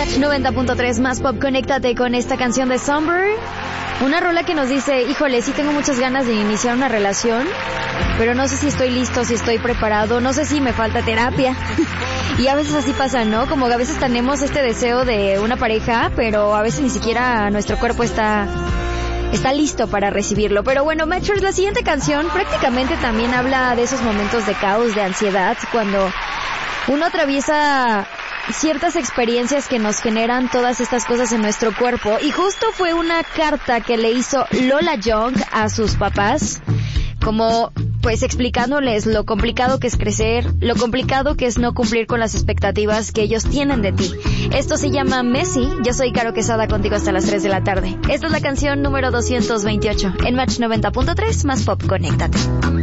Match 90.3 más pop, conéctate con esta canción de Somber. Una rola que nos dice, híjole, sí tengo muchas ganas de iniciar una relación, pero no sé si estoy listo, si estoy preparado, no sé si me falta terapia. Y a veces así pasa, ¿no? Como que a veces tenemos este deseo de una pareja, pero a veces ni siquiera nuestro cuerpo está listo para recibirlo. Pero bueno, Matchers, la siguiente canción prácticamente también habla de esos momentos de caos, de ansiedad, cuando uno atraviesa ciertas experiencias que nos generan todas estas cosas en nuestro cuerpo. Y justo fue una carta que le hizo Lola Young a sus papás, como pues explicándoles lo complicado que es crecer, lo complicado que es no cumplir con las expectativas que ellos tienen de ti. Esto se llama Messi. Yo soy Caro Quesada, contigo hasta las 3 de la tarde. Esta es la canción número 228 en Match 90.3 más pop, conéctate.